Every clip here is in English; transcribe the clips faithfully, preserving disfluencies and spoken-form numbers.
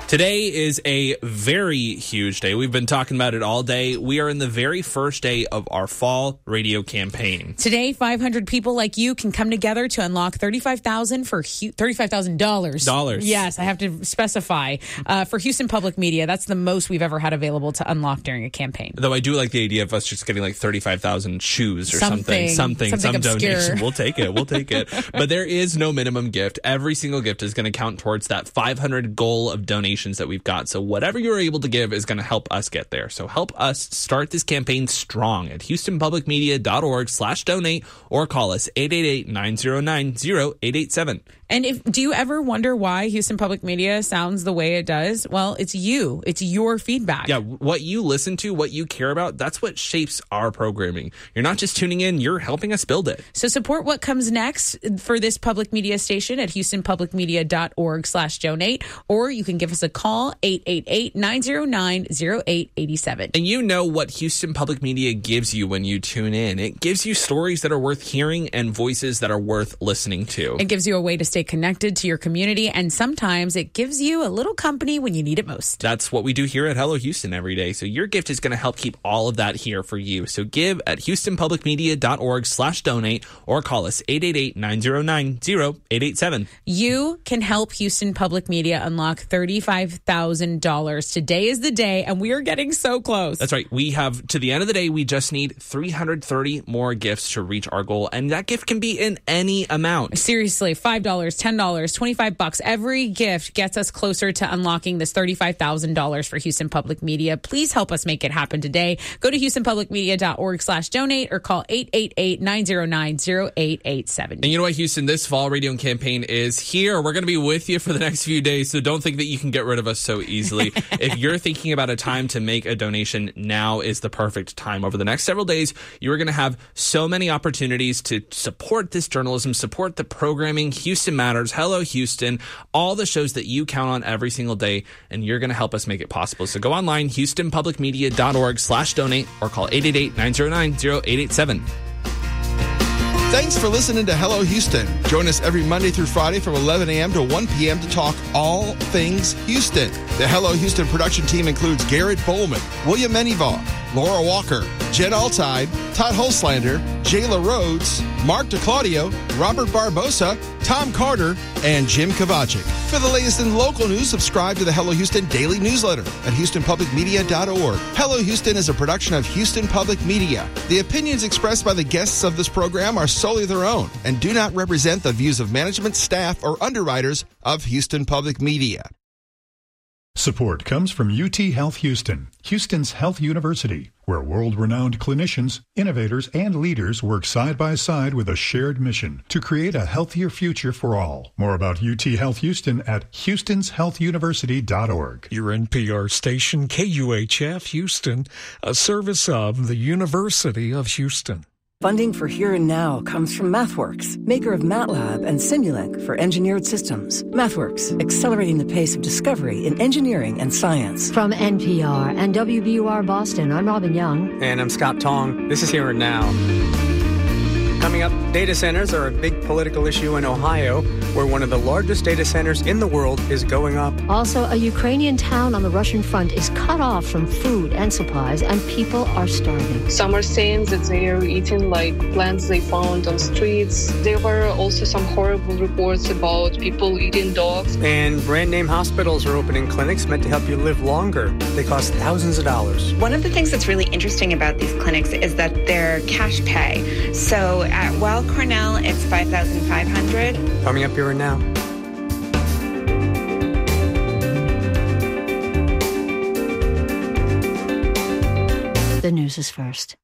Today is a very huge day. We've been talking about it all day. We are in the very first day of our fall radio campaign. Today, five hundred people like you can come together to unlock thirty-five thousand dollars for thirty-five thousand dollars. Dollars. Yes, I have to specify. Uh, for Houston Public Media, that's the most we've ever had available to unlock during a campaign. Though I do like the idea of us just getting like thirty-five thousand shoes or something. Something. Something, something some obscure. donation. We'll take it. We'll take it. But there is no minimum gift. Every single gift is going to count towards that five hundred goal of donations that we've got. So whatever you're able to give is going to help us get there. So help us start this campaign strong at houstonpublicmedia.org slash donate or call us eight eight eight, nine zero nine, zero eight eight seven. And if do you ever wonder why Houston Public Media sounds the way it does? Well, it's you. It's your feedback. Yeah, what you listen to, what you care about, that's what shapes our programming. You're not just tuning in, you're helping us build it. So support what comes next for this public media station at houstonpublicmedia.org slash donate, or you can give us a call, eight eight eight, nine zero nine, zero eight eight seven. And you know what Houston Public Media gives you when you tune in. It gives you stories that are worth hearing and voices that are worth listening to. It gives you a way to stay connected to your community, and sometimes it gives you a little company when you need it most. That's what we do here at Hello Houston every day. So your gift is going to help keep all of that here for you. So give at houstonpublicmedia.org slash donate or call us eight eight eight, nine zero nine, zero eight eight seven. You can help Houston Public Media unlock thirty-five thousand dollars. Today is the day, and we are getting so close. That's right. We have, to the end of the day, we just need three hundred thirty more gifts to reach our goal. And that gift can be in any amount. Seriously, five dollars, ten dollars, twenty-five bucks. Every gift gets us closer to unlocking this thirty-five thousand dollars for Houston Public Media. Please help us make it happen today. Go to houstonpublicmedia.org slash donate or call eight eight eight, nine zero nine, zero eight eight seven. And you know what, Houston, this fall radio campaign is here. We're going to be with you for the next few days, so don't think that you can get rid of us so easily. If you're thinking about a time to make a donation, now is the perfect time. Over the next several days, you are going to have so many opportunities to support this journalism, support the programming, Houston Matters, Hello Houston, all the shows that you count on every single day, and you're going to help us make it possible. So go online, houstonpublicmedia.org slash donate or call eight eight eight, nine zero nine, zero eight eight seven. Thanks for listening to Hello Houston. Join us every Monday through Friday from eleven a.m. to one p.m. to talk all things Houston. The Hello Houston production team includes Garrett Bowman, William Menivaugh, Laura Walker, Jen Altide, Todd Holslander, Jayla Rhodes, Mark DeClaudio, Robert Barbosa, Tom Carter, and Jim Kovacic. For the latest in local news, subscribe to the Hello Houston daily newsletter at houston public media dot org. Hello Houston is a production of Houston Public Media. The opinions expressed by the guests of this program are solely their own and do not represent the views of management, staff, or underwriters of Houston Public Media. Support comes from U T Health Houston, Houston's health university, where world-renowned clinicians, innovators, and leaders work side by side with a shared mission to create a healthier future for all. More about U T Health Houston at houstons health university dot org. Your N P R station, K U H F Houston, a service of the University of Houston. Funding for Here and Now comes from MathWorks, maker of MATLAB and Simulink for engineered systems. MathWorks, accelerating the pace of discovery in engineering and science. From N P R and W B U R Boston, I'm Robin Young. And I'm Scott Tong. This is Here and Now. Coming up, data centers are a big political issue in Ohio, where one of the largest data centers in the world is going up. Also, a Ukrainian town on the Russian front is cut off from food and supplies, and people are starving. Some are saying that they are eating like plants they found on streets. There were also some horrible reports about people eating dogs. And brand name hospitals are opening clinics meant to help you live longer. They cost thousands of dollars. One of the things that's really interesting about these clinics is that they're cash pay. So at Weill Cornell, it's five thousand five hundred dollars. Coming up Here and Now. The news is first.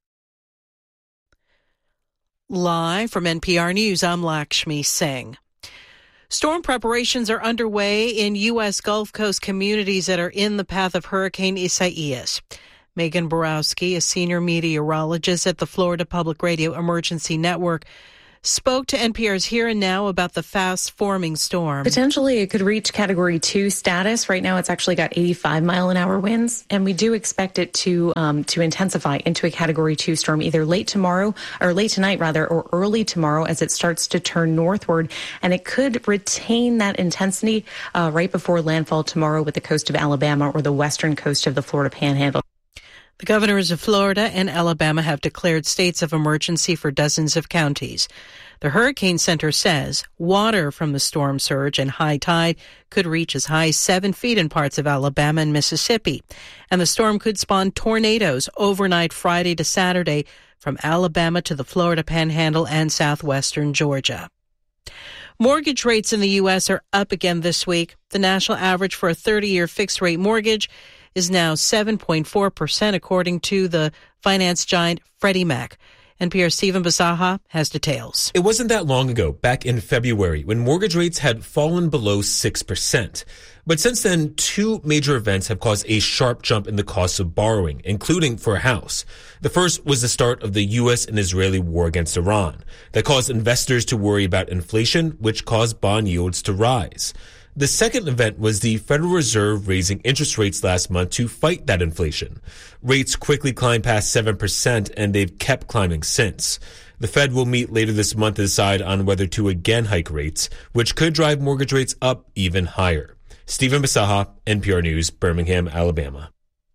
Live from N P R News, I'm Lakshmi Singh. Storm preparations are underway in U S Gulf Coast communities that are in the path of Hurricane Isaias. Megan Borowski, a senior meteorologist at the Florida Public Radio Emergency Network, spoke to N P R's Here and Now about the fast-forming storm. Potentially, it could reach Category two status. Right now, it's actually got eighty-five mile an hour winds, and we do expect it to um, to intensify into a Category two storm either late tomorrow, or late tonight rather, or early tomorrow as it starts to turn northward, and it could retain that intensity uh, right before landfall tomorrow with the coast of Alabama or the western coast of the Florida Panhandle. The governors of Florida and Alabama have declared states of emergency for dozens of counties. The Hurricane Center says water from the storm surge and high tide could reach as high as seven feet in parts of Alabama and Mississippi. And the storm could spawn tornadoes overnight Friday to Saturday from Alabama to the Florida Panhandle and southwestern Georgia. Mortgage rates in the U S are up again this week. The national average for a thirty-year fixed-rate mortgage is now seven point four percent, according to the finance giant Freddie Mac. N P R's Stephen Basaha has details. It wasn't that long ago, back in February, when mortgage rates had fallen below six percent. But since then, two major events have caused a sharp jump in the cost of borrowing, including for a house. The first was the start of the U S and Israeli war against Iran that caused investors to worry about inflation, which caused bond yields to rise. The second event was the Federal Reserve raising interest rates last month to fight that inflation. Rates quickly climbed past seven percent, and they've kept climbing since. The Fed will meet later this month to decide on whether to again hike rates, which could drive mortgage rates up even higher. Stephen Basaha, N P R News, Birmingham, Alabama.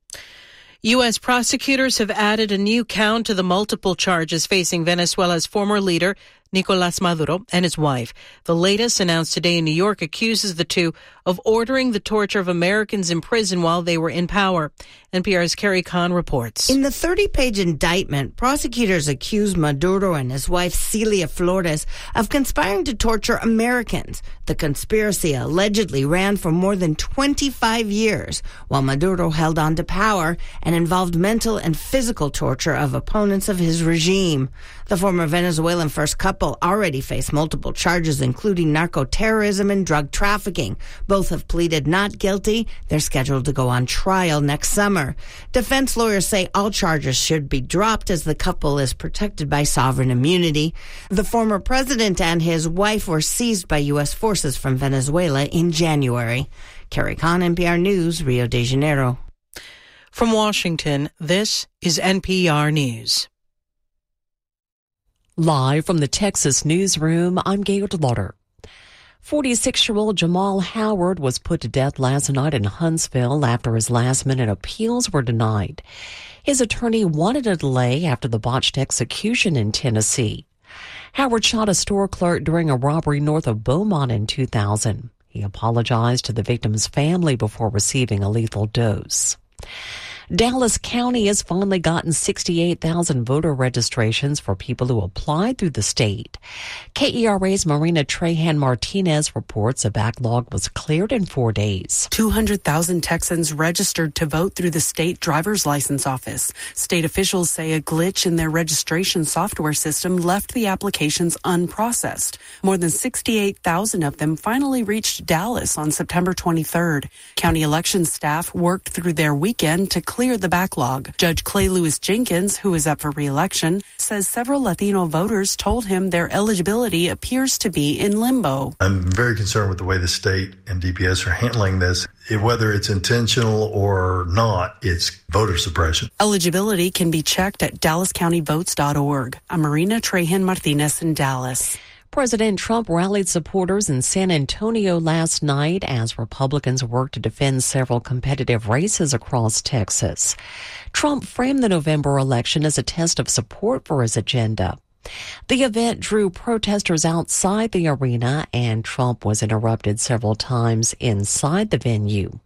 U S prosecutors have added a new count to the multiple charges facing Venezuela's former leader, Nicolás Maduro, and his wife. The latest, announced today in New York, accuses the two of ordering the torture of Americans in prison while they were in power. N P R's Carrie Kahn reports. In the thirty-page indictment, prosecutors accuse Maduro and his wife Celia Flores of conspiring to torture Americans. The conspiracy allegedly ran for more than twenty-five years, while Maduro held on to power, and involved mental and physical torture of opponents of his regime. The former Venezuelan first couple already face multiple charges, including narco-terrorism and drug trafficking. Both have pleaded not guilty. They're scheduled to go on trial next summer. Defense lawyers say all charges should be dropped as the couple is protected by sovereign immunity. The former president and his wife were seized by U S forces from Venezuela in January. Carrie Kahn, N P R News, Rio de Janeiro. From Washington, this is N P R News. Live from the Texas newsroom, I'm Gail DeLauder. forty-six-year-old Jamal Howard was put to death last night in Huntsville after his last-minute appeals were denied. His attorney wanted a delay after the botched execution in Tennessee. Howard shot a store clerk during a robbery north of Beaumont in two thousand. He apologized to the victim's family before receiving a lethal dose. Dallas County has finally gotten sixty-eight thousand voter registrations for people who applied through the state. K E R A's Marina Trahan Martinez reports a backlog was cleared in four days. two hundred thousand Texans registered to vote through the state driver's license office. State officials say a glitch in their registration software system left the applications unprocessed. More than sixty-eight thousand of them finally reached Dallas on September twenty-third. County election staff worked through their weekend to clear the backlog. Judge Clay Lewis Jenkins, who is up for re-election, says several Latino voters told him their eligibility appears to be in limbo. I'm very concerned with the way the state and D P S are handling this. Whether it's intentional or not, it's voter suppression. Eligibility can be checked at dallas county votes dot org. I'm Marina Trahan Martinez in Dallas. President Trump rallied supporters in San Antonio last night as Republicans worked to defend several competitive races across Texas. Trump framed the November election as a test of support for his agenda. The event drew protesters outside the arena, and Trump was interrupted several times inside the venue.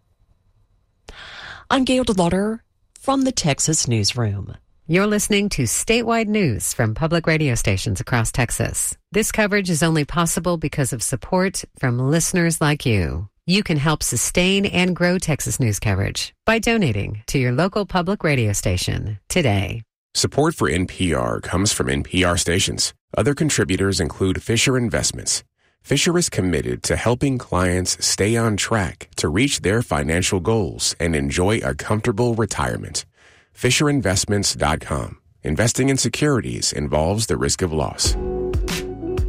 I'm Gail DeLauder from the Texas Newsroom. You're listening to statewide news from public radio stations across Texas. This coverage is only possible because of support from listeners like you. You can help sustain and grow Texas news coverage by donating to your local public radio station today. Support for N P R comes from N P R stations. Other contributors include Fisher Investments. Fisher is committed to helping clients stay on track to reach their financial goals and enjoy a comfortable retirement. Fisher Investments dot com. Investing in securities involves the risk of loss.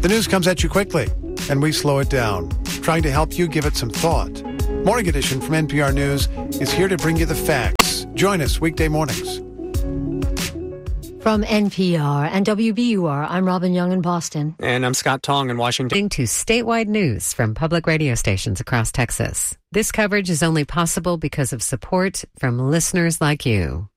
The news comes at you quickly, and we slow it down, trying to help you give it some thought. Morning Edition from N P R News is here to bring you the facts. Join us weekday mornings. From N P R and W B U R, I'm Robin Young in Boston. And I'm Scott Tong in Washington. To statewide news from public radio stations across Texas. This coverage is only possible because of support from listeners like you.